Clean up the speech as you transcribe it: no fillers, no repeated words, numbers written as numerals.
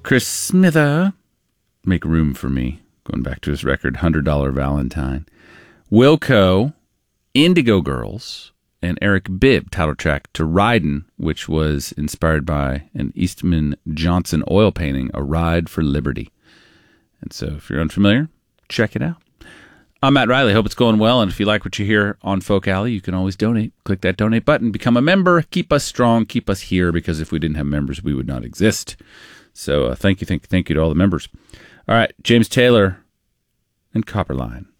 Chris Smither, Make Room for Me, going back to his record, $100 Valentine. Wilco, Indigo Girls, and Eric Bibb, title track to Ridin', which was inspired by an Eastman Johnson oil painting, A Ride for Liberty. And so if you're unfamiliar, check it out. I'm Matt Riley. Hope it's going well. And if you like what you hear on Folk Alley, you can always donate. Click that donate button. Become a member. Keep us strong. Keep us here, because if we didn't have members, we would not exist. So thank you to all the members. All right, James Taylor and Copperline.